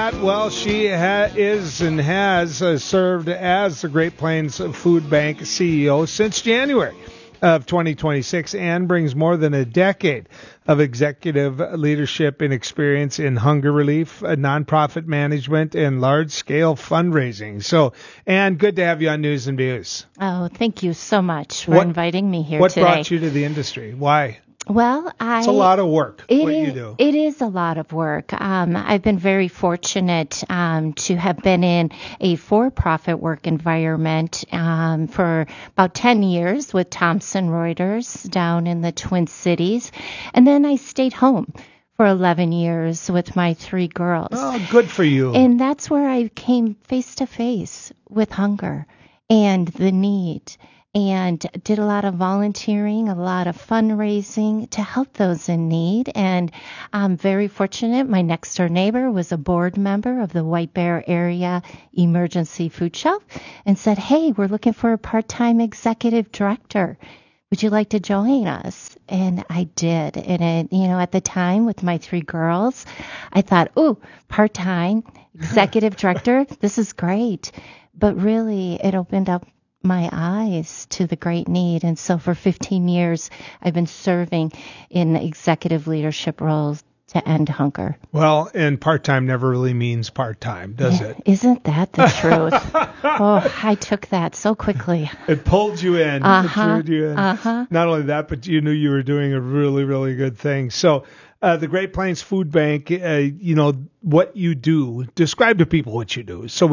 that? Well, she is and has served as the Great Plains Food Bank CEO since January of 2026 and brings more than a decade of executive leadership and experience in hunger relief, nonprofit management, and large-scale fundraising. So, Ann, good to have you on News and Views. Oh, thank you so much for inviting me here today. What brought you to the industry? Why? Well, it's a lot of work, you do. It is a lot of work. I've been very fortunate to have been in a for-profit work environment for about 10 years with Thomson Reuters down in the Twin Cities. And then I stayed home for 11 years with my 3 girls. Oh, good for you. And that's where I came face to face with hunger and the need, and did a lot of volunteering, a lot of fundraising to help those in need. And I'm very fortunate. My next door neighbor was a board member of the White Bear Area Emergency Food Shelf and said, "Hey, we're looking for a part-time executive director. Would you like to join us?" And I did. And at the time with my 3 girls, I thought, "Ooh, part-time executive director, this is great." But really, it opened up my eyes to the great need. And so for 15 years, I've been serving in executive leadership roles to end hunger. Well, and part-time never really means part-time, does it? Isn't that the truth? Oh, I took that so quickly. It pulled you in. It pulled you in. Not only that, but you knew you were doing a really, really good thing. So the Great Plains Food Bank, what you do, describe to people what you do. So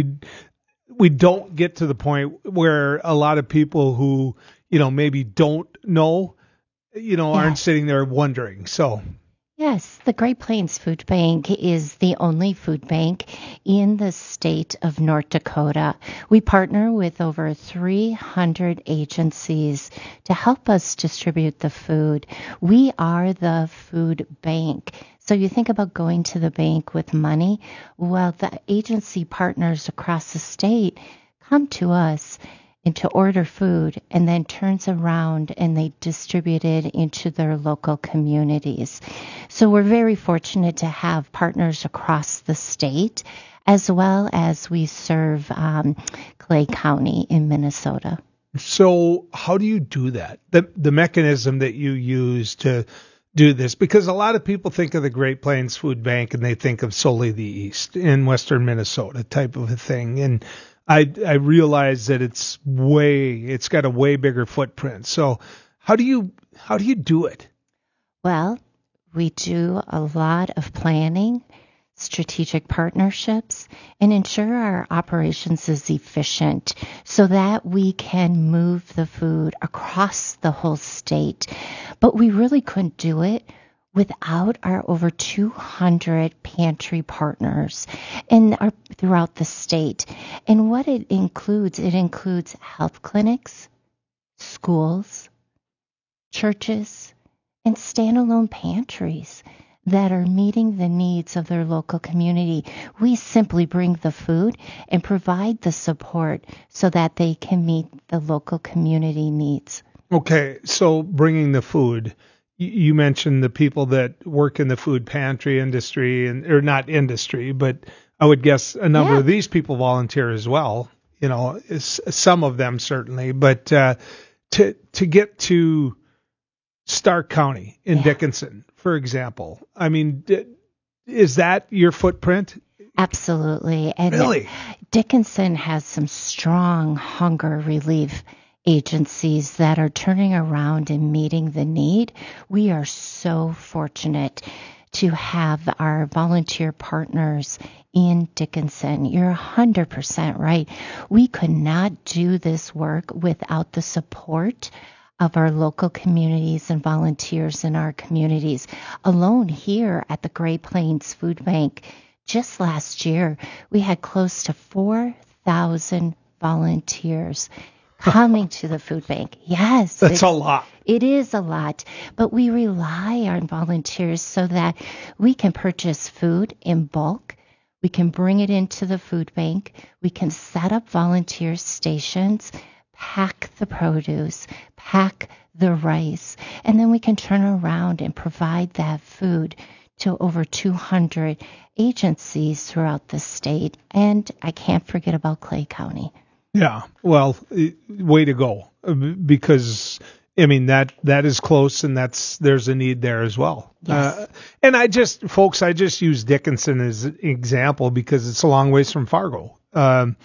we don't get to the point where a lot of people who, maybe don't know, aren't sitting there wondering. So. Yes, the Great Plains Food Bank is the only food bank in the state of North Dakota. We partner with over 300 agencies to help us distribute the food. We are the food bank. So you think about going to the bank with money. Well, the agency partners across the state come to us and to order food, and then turns around and they distribute it into their local communities. So we're very fortunate to have partners across the state, as well as we serve Clay County in Minnesota. So how do you do that? The mechanism that you use to do this, because a lot of people think of the Great Plains Food Bank and they think of solely the East in Western Minnesota type of a thing. And I realize that it's got a way bigger footprint. So how do you do it? Well, we do a lot of planning, strategic partnerships, and ensure our operations is efficient so that we can move the food across the whole state. But we really couldn't do it without our over 200 pantry partners throughout the state. And what it includes health clinics, schools, churches, and standalone pantries that are meeting the needs of their local community. We simply bring the food and provide the support so that they can meet the local community needs. Okay, so bringing the food. You mentioned the people that work in the food pantry industry, or not industry, but I would guess a number of these people volunteer as well. Some of them certainly, but to get to Stark County in Dickinson, for example, I mean, is that your footprint? Absolutely. And really? Dickinson has some strong hunger relief agencies that are turning around and meeting the need. We are so fortunate to have our volunteer partners in Dickinson. You're 100% right. We could not do this work without the support of our local communities and volunteers in our communities. Alone here at the Great Plains Food Bank, just last year, we had close to 4,000 volunteers coming to the food bank. Yes. That's a lot. It is a lot, but we rely on volunteers so that we can purchase food in bulk. We can bring it into the food bank. We can set up volunteer stations, pack the produce, pack the rice, and then we can turn around and provide that food to over 200 agencies throughout the state. And I can't forget about Clay County. Yeah, well, way to go, because I mean that is close, and there's a need there as well. Yes. And I just use Dickinson as an example because it's a long ways from Fargo. And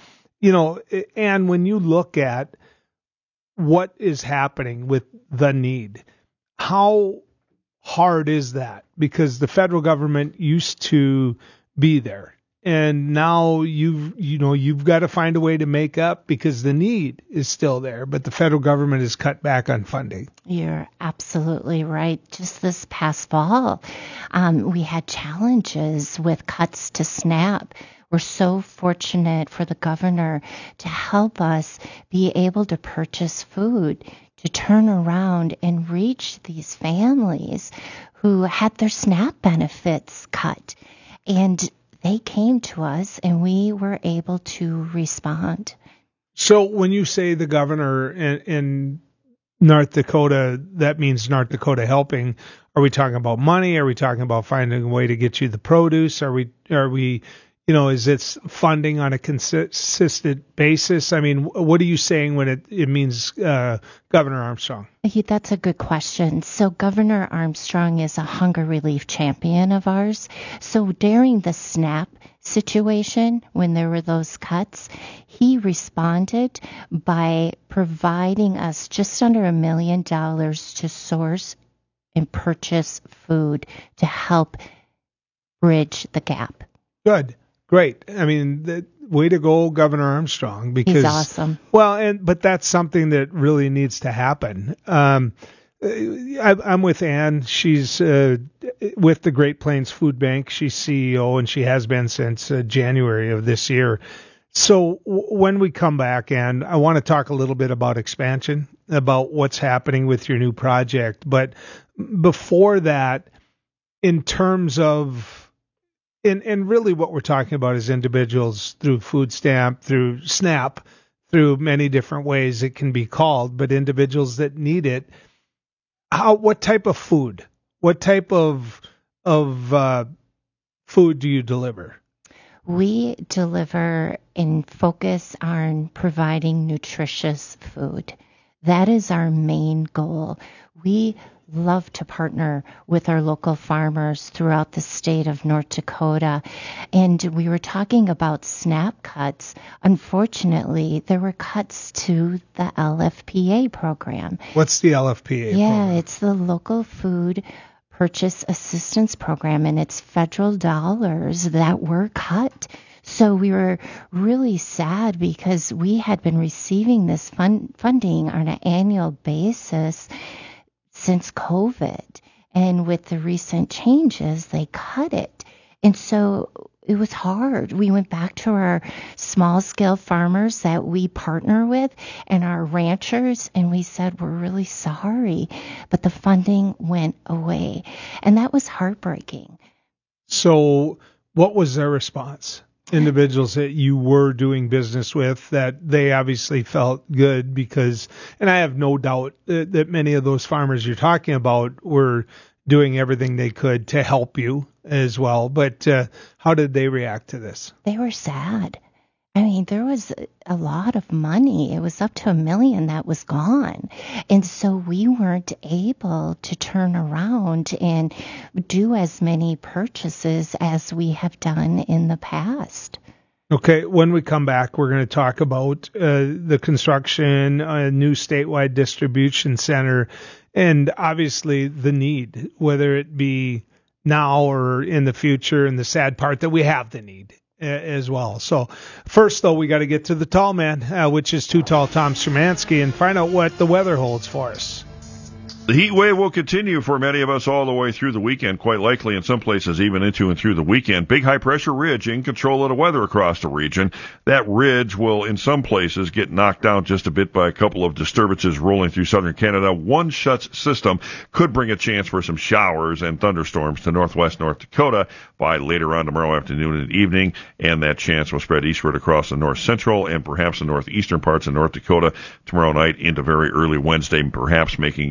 when you look at what is happening with the need, how hard is that? Because the federal government used to be there. And now you've got to find a way to make up because the need is still there, but the federal government has cut back on funding. You're absolutely right. Just this past fall, we had challenges with cuts to SNAP. We're so fortunate for the governor to help us be able to purchase food, to turn around and reach these families who had their SNAP benefits cut. And they came to us, and we were able to respond. So when you say the governor in North Dakota, that means North Dakota helping. Are we talking about money? Are we talking about finding a way to get you the produce? Are we is it funding on a consistent basis? I mean, what are you saying when it means Governor Armstrong? That's a good question. So Governor Armstrong is a hunger relief champion of ours. So during the SNAP situation, when there were those cuts, he responded by providing us just under $1 million to source and purchase food to help bridge the gap. Good. Great. I mean, way to go, Governor Armstrong. Because, he's awesome. Well, but that's something that really needs to happen. I'm with Ann. She's with the Great Plains Food Bank. She's CEO, and she has been since January of this year. So when we come back, Ann, I want to talk a little bit about expansion, about what's happening with your new project. But before that, in terms of And really what we're talking about is individuals through food stamp, through SNAP, through many different ways it can be called, but individuals that need it. What type of food? What type of food do you deliver? We deliver and focus on providing nutritious food. That is our main goal. We love to partner with our local farmers throughout the state of North Dakota. And we were talking about SNAP cuts. Unfortunately, there were cuts to the LFPA program. What's the LFPA program? It's the Local Food Purchase Assistance Program, and it's federal dollars that were cut. So we were really sad because we had been receiving this funding on an annual basis since COVID. And with the recent changes, they cut it. And so it was hard. We went back to our small scale farmers that we partner with and our ranchers, and we said, we're really sorry, but the funding went away. And that was heartbreaking. So what was their response? Individuals that you were doing business with, that they obviously felt good because, and I have no doubt that many of those farmers you're talking about were doing everything they could to help you as well. But how did they react to this? They were sad. I mean, there was a lot of money. It was up to $1 million that was gone. And so we weren't able to turn around and do as many purchases as we have done in the past. Okay, when we come back, we're going to talk about the construction, a new statewide distribution center, and obviously the need, whether it be now or in the future, and the sad part that we have the need as well. So first, though, we got to get to the tall man, which is Too Tall Tom Szymanski, and find out what the weather holds for us. The heat wave will continue for many of us all the way through the weekend, quite likely in some places even into and through the weekend. Big high-pressure ridge in control of the weather across the region. That ridge will, in some places, get knocked down just a bit by a couple of disturbances rolling through southern Canada. One such system could bring a chance for some showers and thunderstorms to northwest North Dakota by later on tomorrow afternoon and evening, and that chance will spread eastward across the north central and perhaps the northeastern parts of North Dakota tomorrow night into very early Wednesday, perhaps making it as far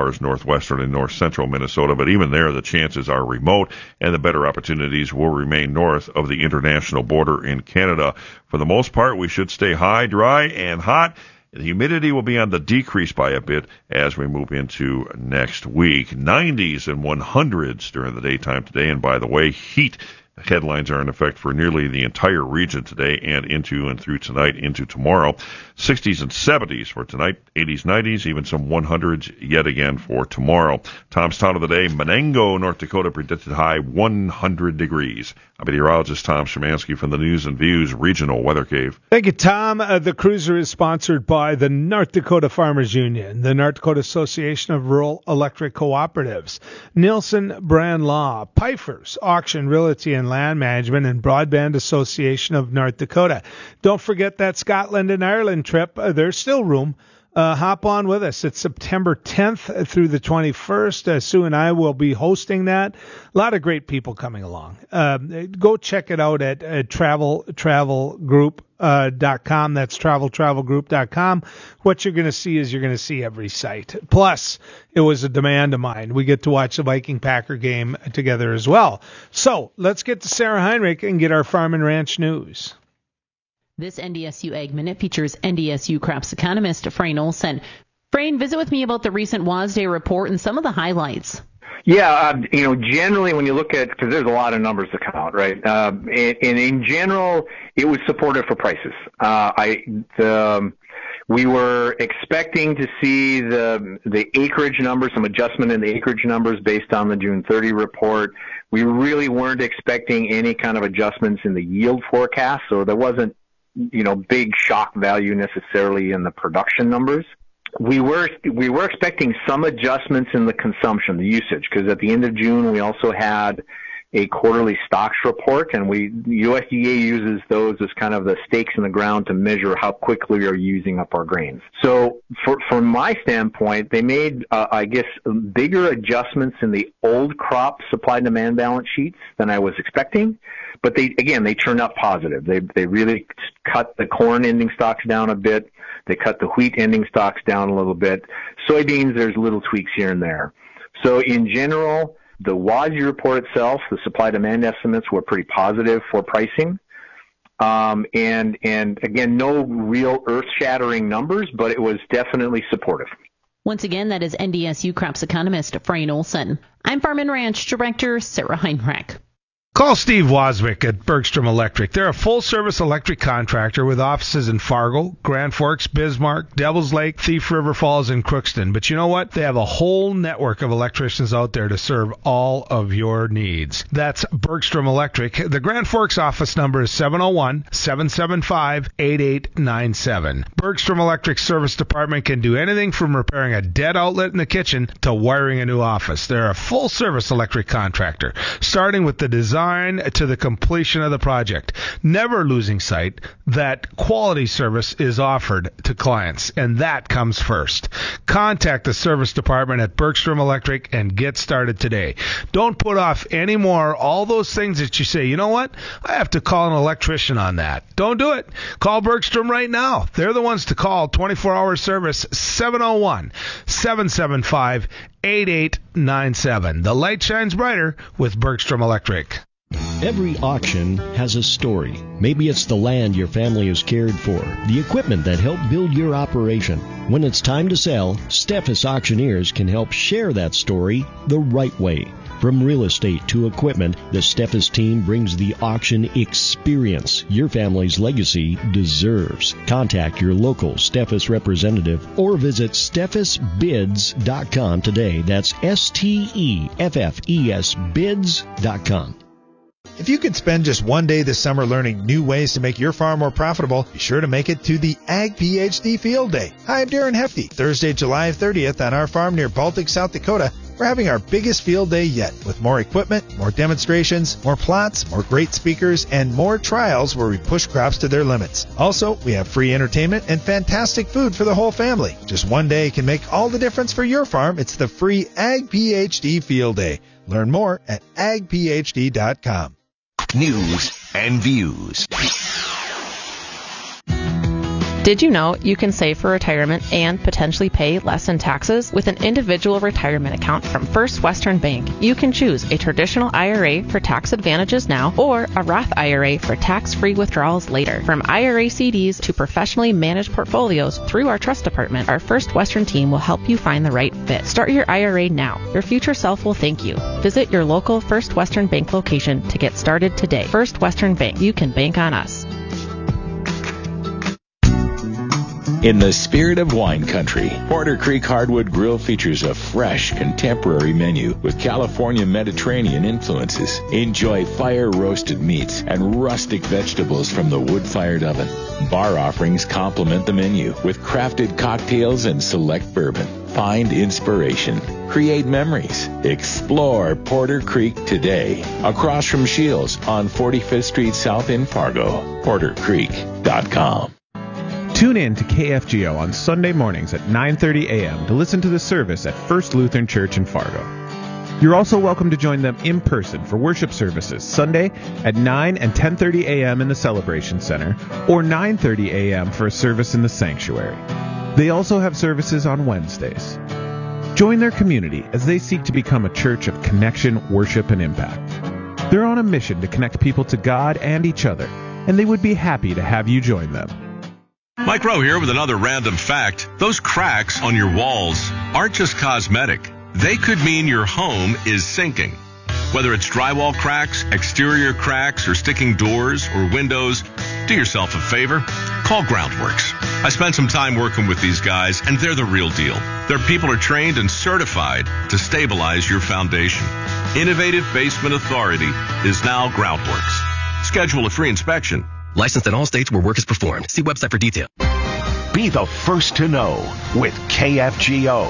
far as northwestern and north central Minnesota, but even there the chances are remote, and the better opportunities will remain north of the international border in Canada. For the most part, we should stay high, dry, and hot. The humidity will be on the decrease by a bit as we move into next week. 90s and 100s during the daytime today. And by the way, heat headlines are in effect for nearly the entire region today and into and through tonight into tomorrow. 60s and 70s for tonight, 80s, 90s, even some 100s yet again for tomorrow. Tom's Town of the Day, Menango, North Dakota, predicted high 100 degrees. I'm meteorologist Tom Szymanski from the News and Views Regional Weather Cave. Thank you, Tom. The cruiser is sponsored by the North Dakota Farmers Union, the North Dakota Association of Rural Electric Cooperatives, Nielsen Brand Law, Pfeiffer's Auction, Realty and Land Management, and Broadband Association of North Dakota. Don't forget that Scotland and Ireland trip. There's still room. Hop on with us. It's September 10th through the 21st. Sue and I will be hosting that. A lot of great people coming along. Go check it out at travelgroup.com. That's travelgroup.com. What you're going to see is you're going to see every site. Plus, it was a demand of mine. We get to watch the Viking-Packer game together as well. So let's get to Sarah Heinrich and get our Farm and Ranch news. This NDSU Ag Minute features NDSU crops economist Frayne Olson. Frayne, visit with me about the recent WASDE report and some of the highlights. Yeah, generally when you look at, because there's a lot of numbers to count, right? And in general, it was supportive for prices. We were expecting to see the acreage numbers, some adjustment in the acreage numbers based on the June 30 report. We really weren't expecting any kind of adjustments in the yield forecast, so there wasn't big shock value necessarily in the production numbers. We were expecting some adjustments in the consumption, the usage, because at the end of June we also had a quarterly stocks report, and USDA uses those as kind of the stakes in the ground to measure how quickly we are using up our grains. So from my standpoint, they made, bigger adjustments in the old crop supply-demand balance sheets than I was expecting. But they turned out positive. They really cut the corn ending stocks down a bit. They cut the wheat ending stocks down a little bit. Soybeans, there's little tweaks here and there. So in general, the WASDE report itself, the supply-demand estimates were pretty positive for pricing. And again, no real earth-shattering numbers, but it was definitely supportive. Once again, that is NDSU crops economist Frayne Olson. I'm Farm and Ranch Director Sarah Heinrich. Call Steve Waswick at Bergstrom Electric. They're a full-service electric contractor with offices in Fargo, Grand Forks, Bismarck, Devils Lake, Thief River Falls, and Crookston. But you know what? They have a whole network of electricians out there to serve all of your needs. That's Bergstrom Electric. The Grand Forks office number is 701-775-8897. Bergstrom Electric Service Department can do anything from repairing a dead outlet in the kitchen to wiring a new office. They're a full-service electric contractor, starting with the design to the completion of the project, never losing sight that quality service is offered to clients, and that comes first. Contact the service department at Bergstrom Electric and get started today. Don't put off anymore all those things that you say, you know what, I have to call an electrician on that. Don't do it. Call Bergstrom right now. They're the ones to call. 24-hour service, 701-775-8897. The light shines brighter with Bergstrom Electric. Every auction has a story. Maybe it's the land your family has cared for, the equipment that helped build your operation. When it's time to sell, Steffes Auctioneers can help share that story the right way. From real estate to equipment, the Steffes team brings the auction experience your family's legacy deserves. Contact your local Steffes representative or visit steffesbids.com today. That's STEFFES bids.com. If you could spend just one day this summer learning new ways to make your farm more profitable, be sure to make it to the Ag PhD Field Day. Hi, I'm Darren Hefty. Thursday, July 30th on our farm near Baltic, South Dakota, we're having our biggest field day yet with more equipment, more demonstrations, more plots, more great speakers, and more trials where we push crops to their limits. Also, we have free entertainment and fantastic food for the whole family. Just one day can make all the difference for your farm. It's the free Ag PhD Field Day. Learn more at agphd.com. News and Views. Did you know you can save for retirement and potentially pay less in taxes with an individual retirement account from First Western Bank? You can choose a traditional IRA for tax advantages now or a Roth IRA for tax-free withdrawals later. From IRA CDs to professionally managed portfolios through our trust department, our First Western team will help you find the right fit. Start your IRA now. Your future self will thank you. Visit your local First Western Bank location to get started today. First Western Bank. You can bank on us. In the spirit of wine country, Porter Creek Hardwood Grill features a fresh, contemporary menu with California Mediterranean influences. Enjoy fire-roasted meats and rustic vegetables from the wood-fired oven. Bar offerings complement the menu with crafted cocktails and select bourbon. Find inspiration. Create memories. Explore Porter Creek today. Across from Shields on 45th Street South in Fargo. PorterCreek.com. Tune in to KFGO on Sunday mornings at 9:30 a.m. to listen to the service at First Lutheran Church in Fargo. You're also welcome to join them in person for worship services Sunday at 9 and 10:30 a.m. in the Celebration Center or 9:30 a.m. for a service in the sanctuary. They also have services on Wednesdays. Join their community as they seek to become a church of connection, worship, and impact. They're on a mission to connect people to God and each other, and they would be happy to have you join them. Mike Rowe here with another random fact. Those cracks on your walls aren't just cosmetic. They could mean your home is sinking. Whether it's drywall cracks, exterior cracks, or sticking doors or windows, do yourself a favor. Call Groundworks. I spent some time working with these guys, and they're the real deal. Their people are trained and certified to stabilize your foundation. Innovative Basement Authority is now Groundworks. Schedule a free inspection. Licensed in all states where work is performed. See website for detail. Be the first to know with KFGO.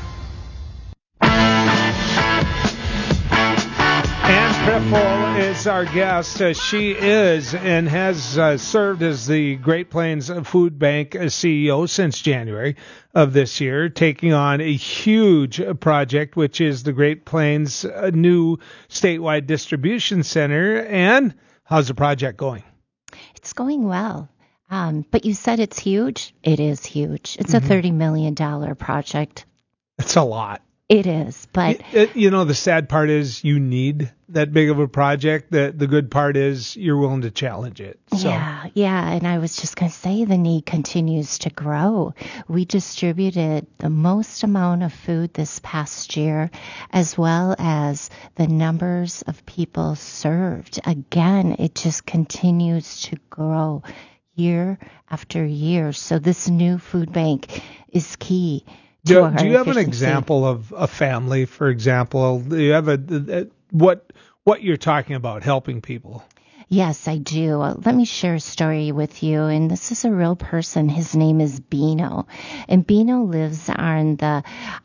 Ann Prifel is our guest. She is and has served as the Great Plains Food Bank CEO since January of this year, taking on a huge project, which is the Great Plains new statewide distribution center. And how's the project going? It's going well. But you said it's huge. It is huge. It's a $30 million project. It's a lot. It is, but... the sad part is you need that big of a project. The good part is you're willing to challenge it. So. Yeah, and I was just going to say the need continues to grow. We distributed the most amount of food this past year, as well as the numbers of people served. Again, it just continues to grow year after year. So this new food bank is key. Do you have an example of a family, for example? Do you have what you're talking about, helping people? Yes, I do. Let me share a story with you. And this is a real person. His name is Bino. And Bino lives on the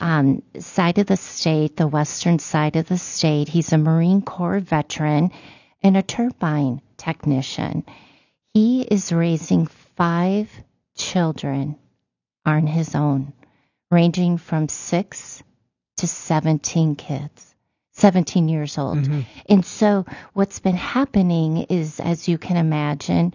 side of the state, the western side of the state. He's a Marine Corps veteran and a turbine technician. He is raising 5 children on his own, ranging from 6 to 17 kids, 17 years old. Mm-hmm. And so what's been happening is, as you can imagine,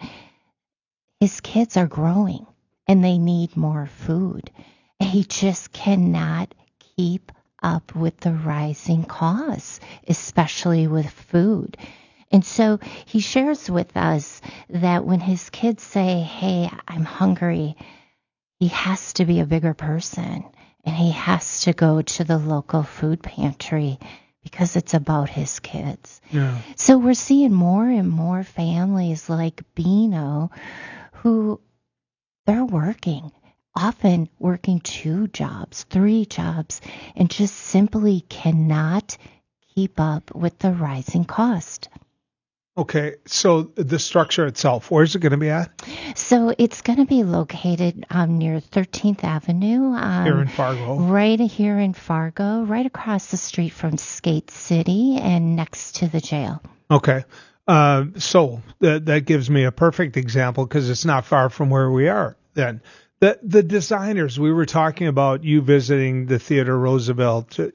his kids are growing and they need more food. And he just cannot keep up with the rising costs, especially with food. And so he shares with us that when his kids say, "Hey, I'm hungry," he has to be a bigger person, and he has to go to the local food pantry because it's about his kids. Yeah. So we're seeing more and more families like Bino who they're working, often working 2 jobs, 3 jobs, and just simply cannot keep up with the rising cost. Okay, so the structure itself, where's it going to be at? So it's going to be located near 13th Avenue. Here in Fargo. Right here in Fargo, right across the street from Skate City and next to the jail. Okay, so that gives me a perfect example because it's not far from where we are then. The designers, we were talking about you visiting the Theodore Roosevelt, the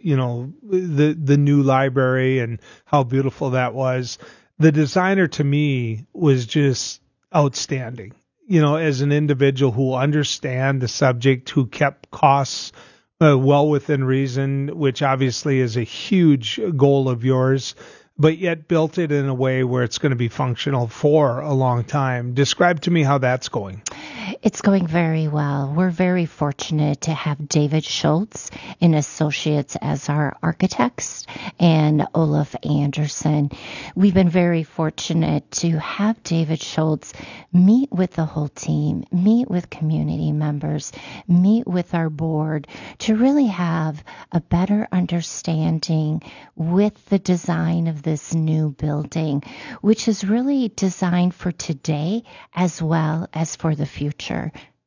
new library and how beautiful that was. The designer to me was just outstanding. as an individual who understand the subject, who kept costs well within reason, which obviously is a huge goal of yours, but yet built it in a way where it's going to be functional for a long time. Describe to me how that's going. It's going very well. We're very fortunate to have David Schultz and Associates as our architects and Olaf Anderson. We've been very fortunate to have David Schultz meet with the whole team, meet with community members, meet with our board to really have a better understanding with the design of this new building, which is really designed for today as well as for the future.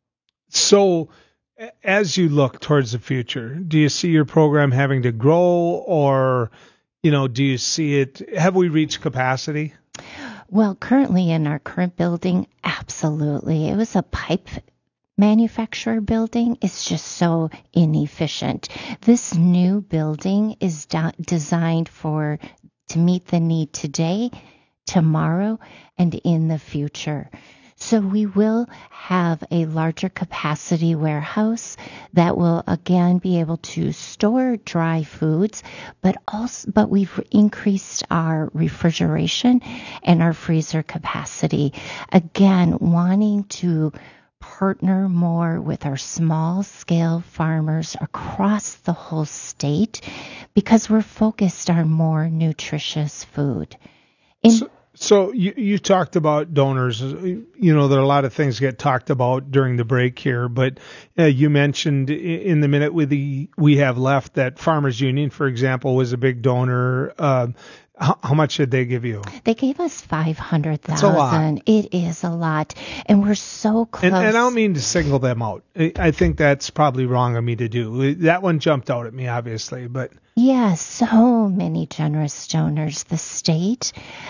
So as you look towards the future, do you see your program having to grow, or, do you see it, have we reached capacity? Well, currently in our current building, absolutely. It was a pipe manufacturer building. It's just so inefficient. This new building is designed to meet the need today, tomorrow, and in the future. So we will have a larger capacity warehouse that will again be able to store dry foods, but we've increased our refrigeration and our freezer capacity. Again, wanting to partner more with our small scale farmers across the whole state because we're focused on more nutritious food. So you talked about donors. There are a lot of things get talked about during the break here, but you mentioned in the minute we have left that Farmers Union, for example, was a big donor. How much did they give you? They gave us $500,000. That's a lot. It is a lot, and we're so close. And I don't mean to single them out. I think that's probably wrong of me to do. That one jumped out at me, obviously, but. Yes, so many generous donors. The state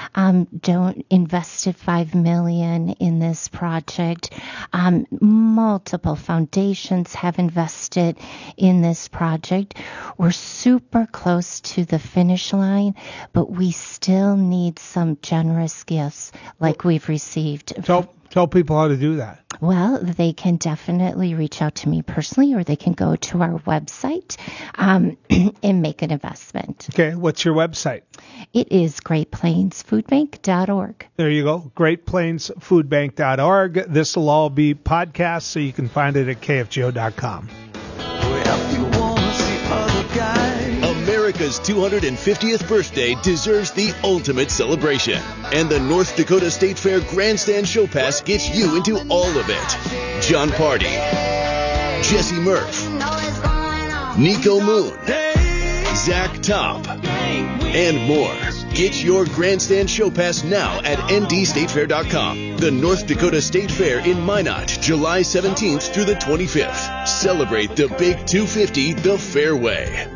invested $5 million in this project. Multiple foundations have invested in this project. We're super close to the finish line, but we still need some generous gifts like we've received. Tell people how to do that. Well, they can definitely reach out to me personally, or they can go to our website and make an investment. Okay, what's your website? It is GreatPlainsFoodBank.org. There you go, GreatPlainsFoodBank.org. This will all be podcasts, so you can find it at KFGO.com. America's 250th birthday deserves the ultimate celebration, and the North Dakota State Fair Grandstand Show Pass gets you into all of it. John Party, Jesse Murph, Nico Moon, Zach Top, and more. Get your Grandstand Show Pass now at ndstatefair.com. The North Dakota State Fair in Minot, July 17th through the 25th. Celebrate the Big 250 the fair way.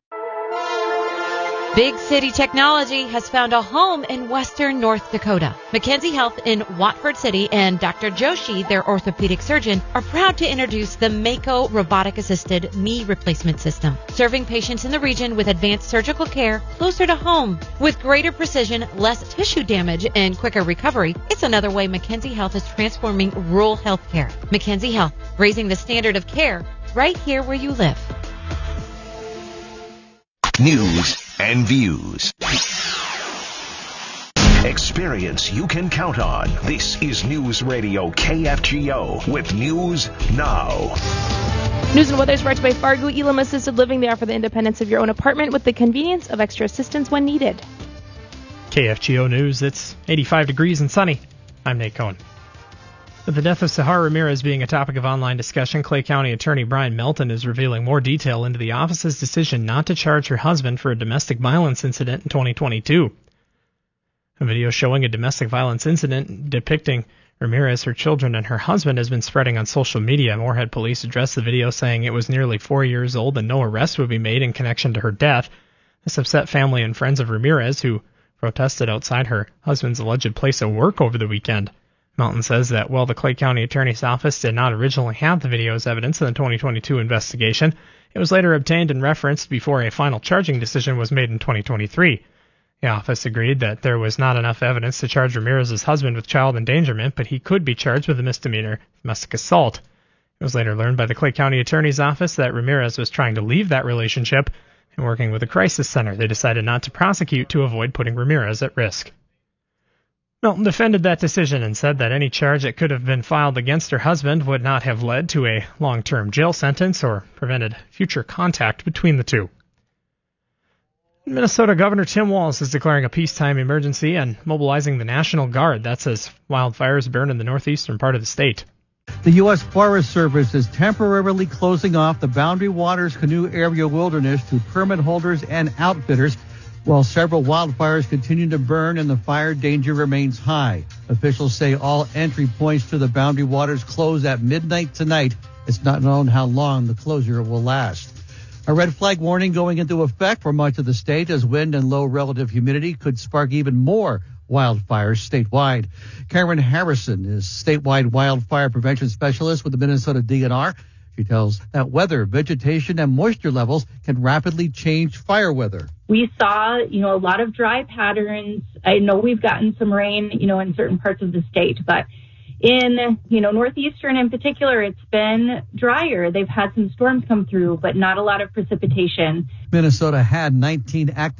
Big City Technology has found a home in western North Dakota. Mackenzie Health in Watford City and Dr. Joshi, their orthopedic surgeon, are proud to introduce the Mako robotic-assisted knee replacement system, serving patients in the region with advanced surgical care closer to home. With greater precision, less tissue damage, and quicker recovery, it's another way Mackenzie Health is transforming rural health care. Mackenzie Health, raising the standard of care right here where you live. News and views. Experience you can count on. This is News Radio KFGO with News Now. News and weather is brought to you by Fargo Elam Assisted Living. They offer the independence of your own apartment with the convenience of extra assistance when needed. KFGO News, it's 85 degrees and sunny. I'm Nate Cohn. With the death of Sahar Ramirez being a topic of online discussion, Clay County Attorney Brian Melton is revealing more detail into the office's decision not to charge her husband for a domestic violence incident in 2022. A video showing a domestic violence incident depicting Ramirez, her children, and her husband has been spreading on social media. Moorhead police addressed the video saying it was nearly 4 years old and no arrest would be made in connection to her death. This upset family and friends of Ramirez, who protested outside her husband's alleged place of work over the weekend. Melton says that while the Clay County Attorney's Office did not originally have the video as evidence in the 2022 investigation, it was later obtained and referenced before a final charging decision was made in 2023. The office agreed that there was not enough evidence to charge Ramirez's husband with child endangerment, but he could be charged with a misdemeanor domestic assault. It was later learned by the Clay County Attorney's Office that Ramirez was trying to leave that relationship, and working with a crisis center, they decided not to prosecute to avoid putting Ramirez at risk. Melton defended that decision and said that any charge that could have been filed against her husband would not have led to a long-term jail sentence or prevented future contact between the two. Minnesota Governor Tim Walz is declaring a peacetime emergency and mobilizing the National Guard. That's as wildfires burn in the northeastern part of the state. The U.S. Forest Service is temporarily closing off the Boundary Waters Canoe Area Wilderness to permit holders and outfitters, while several wildfires continue to burn and the fire danger remains high. Officials say all entry points to the Boundary Waters close at midnight tonight. It's not known how long the closure will last. A red flag warning going into effect for much of the state as wind and low relative humidity could spark even more wildfires statewide. Karen Harrison is statewide wildfire prevention specialist with the Minnesota DNR. She tells that weather, vegetation, and moisture levels can rapidly change fire weather. We saw, a lot of dry patterns. I know we've gotten some rain, in certain parts of the state, but in, northeastern in particular, it's been drier. They've had some storms come through, but not a lot of precipitation. Minnesota had 19 active